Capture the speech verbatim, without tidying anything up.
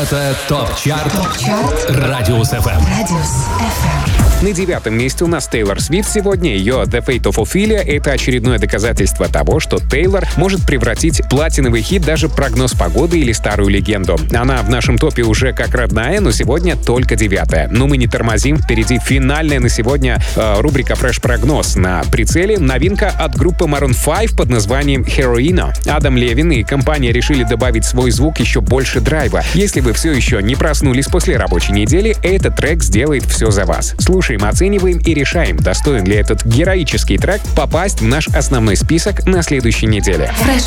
Это ТОП-чарт Радиус эф эм. На девятом месте у нас Тейлор Свифт сегодня. Ее The Fate of Ophelia — это очередное доказательство того, что Тейлор может превратить платиновый хит даже прогноз погоды или старую легенду. Она в нашем топе уже как родная, но сегодня только девятая. Но мы не тормозим, впереди финальная на сегодня э, рубрика «Фреш-прогноз». На прицеле новинка от группы Maroon пять под названием Heroina. Адам Левин и компания решили добавить в свой звук еще больше драйва. Если вы все еще не проснулись после рабочей недели, этот трек сделает все за вас. Слушаем, оцениваем и решаем, достоин ли этот героический трек попасть в наш основной список на следующей неделе. Фреш